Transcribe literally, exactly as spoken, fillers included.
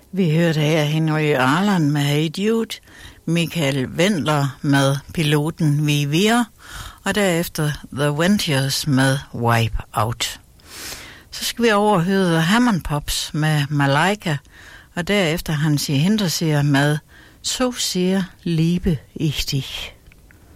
Vi hørte her Henry Arland med Hey Jude, Michael Wendler med piloten Vivir, og derefter The Ventures med Wipe Out. Så skal vi overhøre The Hammond Pops med Malaika, og derefter Hansi Hinterseer med So sehr liebe ich dich.